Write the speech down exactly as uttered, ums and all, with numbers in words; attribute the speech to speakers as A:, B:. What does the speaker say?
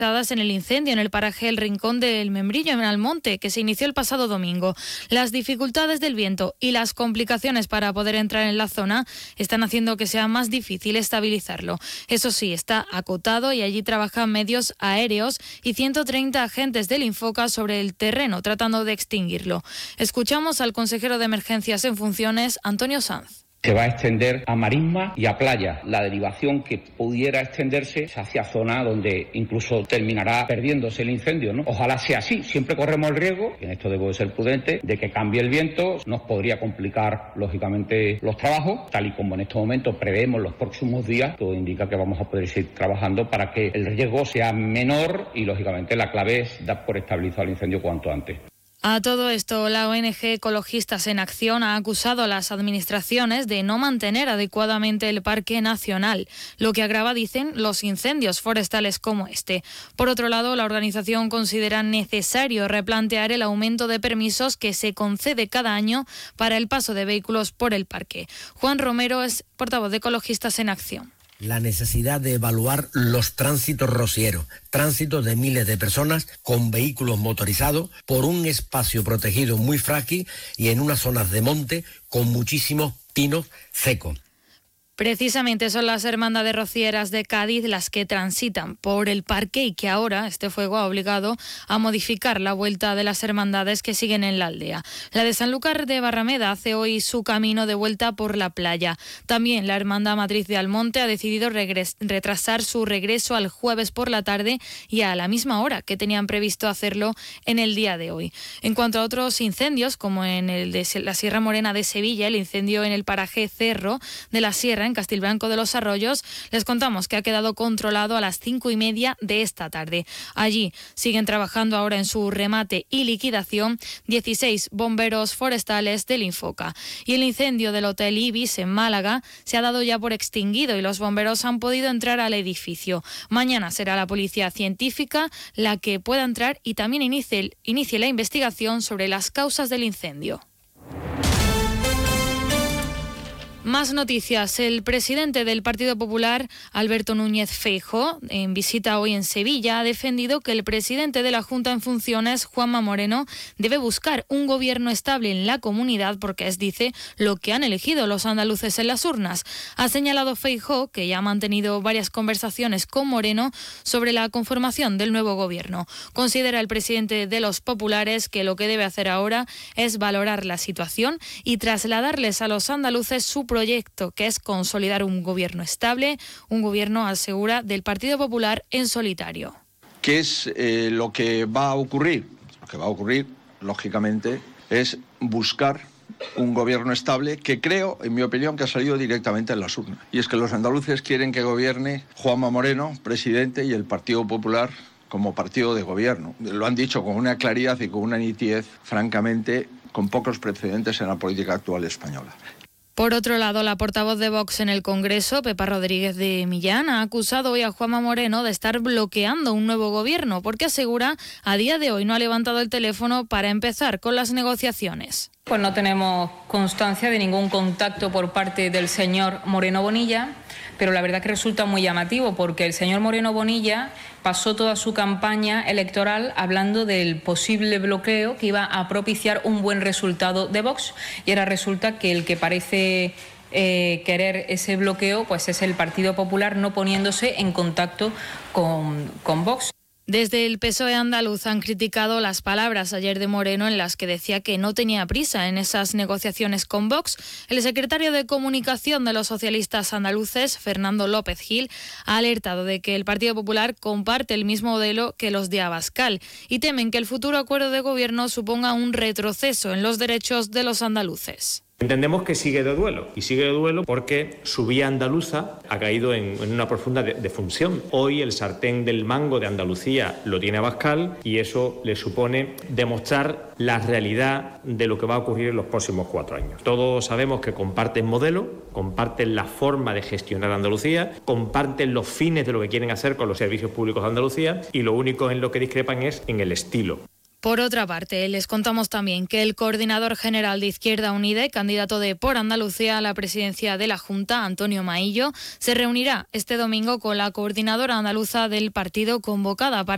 A: en el incendio en el paraje El Rincón del Membrillo, en Almonte, que se inició el pasado domingo. Las dificultades del viento y las complicaciones para poder entrar en la zona están haciendo que sea más difícil estabilizarlo. Eso sí, está acotado y allí trabajan medios aéreos y ciento treinta agentes del Infoca sobre el terreno tratando de extinguirlo. Escuchamos al consejero de Emergencias en funciones, Antonio Sanz.
B: Se va a extender a marisma y a playa. La derivación que pudiera extenderse hacia zona donde incluso terminará perdiéndose el incendio, ¿no? Ojalá sea así. Siempre corremos el riesgo, y en esto debo de ser prudente, de que cambie el viento. Nos podría complicar, lógicamente, los trabajos. Tal y como en este momento preveemos los próximos días, todo indica que vamos a poder seguir trabajando para que el riesgo sea menor y, lógicamente, la clave es dar por estabilizado el incendio cuanto antes.
A: A todo esto, la O N G Ecologistas en Acción ha acusado a las administraciones de no mantener adecuadamente el Parque Nacional, lo que agrava, dicen, los incendios forestales como este. Por otro lado, la organización considera necesario replantear el aumento de permisos que se concede cada año para el paso de vehículos por el parque. Juan Romero es portavoz de Ecologistas en Acción.
C: La necesidad de evaluar los tránsitos rocieros, tránsitos de miles de personas con vehículos motorizados por un espacio protegido muy frágil y en unas zonas de monte con muchísimos pinos secos.
A: Precisamente son las hermandades rocieras de Cádiz las que transitan por el parque y que ahora este fuego ha obligado a modificar la vuelta de las hermandades que siguen en la aldea. La de Sanlúcar de Barrameda hace hoy su camino de vuelta por la playa. También la Hermandad Matriz de Almonte ha decidido regres- retrasar su regreso al jueves por la tarde y a la misma hora que tenían previsto hacerlo en el día de hoy. En cuanto a otros incendios, como en el de la Sierra Morena de Sevilla, el incendio en el paraje Cerro de la Sierra, en Castilblanco de los Arroyos, les contamos que ha quedado controlado a las cinco y media de esta tarde. Allí siguen trabajando ahora en su remate y liquidación dieciséis bomberos forestales del Infoca. Y el incendio del Hotel Ibis en Málaga se ha dado ya por extinguido y los bomberos han podido entrar al edificio. Mañana será la policía científica la que pueda entrar y también inicie, inicie la investigación sobre las causas del incendio. Más noticias. El presidente del Partido Popular, Alberto Núñez Feijóo, en visita hoy en Sevilla, ha defendido que el presidente de la Junta en funciones, Juanma Moreno, debe buscar un gobierno estable en la comunidad porque es, dice, lo que han elegido los andaluces en las urnas. Ha señalado Feijóo que ya ha mantenido varias conversaciones con Moreno sobre la conformación del nuevo gobierno. Considera el presidente de los populares que lo que debe hacer ahora es valorar la situación y trasladarles a los andaluces su proyecto, que es consolidar un gobierno estable, un gobierno, asegura, del Partido Popular en solitario.
D: ¿Qué es eh, lo que va a ocurrir? Lo que va a ocurrir, lógicamente, es buscar un gobierno estable que creo, en mi opinión, que ha salido directamente en las urnas. Y es que los andaluces quieren que gobierne Juanma Moreno, presidente, y el Partido Popular como partido de gobierno. Lo han dicho con una claridad y con una nitidez, francamente, con pocos precedentes en la política actual española.
A: Por otro lado, la portavoz de Vox en el Congreso, Pepa Rodríguez de Millán, ha acusado hoy a Juanma Moreno de estar bloqueando un nuevo gobierno porque asegura a día de hoy no ha levantado el teléfono para empezar con las negociaciones.
E: Pues no tenemos constancia de ningún contacto por parte del señor Moreno Bonilla, pero la verdad que resulta muy llamativo porque el señor Moreno Bonilla pasó toda su campaña electoral hablando del posible bloqueo que iba a propiciar un buen resultado de Vox y ahora resulta que el que parece eh, querer ese bloqueo pues es el Partido Popular no poniéndose en contacto con, con Vox.
A: Desde el P S O E andaluz han criticado las palabras ayer de Moreno en las que decía que no tenía prisa en esas negociaciones con Vox. El secretario de Comunicación de los socialistas andaluces, Fernando López Gil, ha alertado de que el Partido Popular comparte el mismo modelo que los de Abascal y temen que el futuro acuerdo de gobierno suponga un retroceso en los derechos de los andaluces.
F: Entendemos que sigue de duelo, y sigue de duelo porque su vía andaluza ha caído en, en una profunda de, defunción. Hoy el sartén del mango de Andalucía lo tiene Abascal y eso le supone demostrar la realidad de lo que va a ocurrir en los próximos cuatro años. Todos sabemos que comparten modelo, comparten la forma de gestionar Andalucía, comparten los fines de lo que quieren hacer con los servicios públicos de Andalucía y lo único en lo que discrepan es en el estilo.
A: Por otra parte, les contamos también que el coordinador general de Izquierda Unida y candidato de Por Andalucía a la presidencia de la Junta, Antonio Maillo, se reunirá este domingo con la coordinadora andaluza del partido convocada para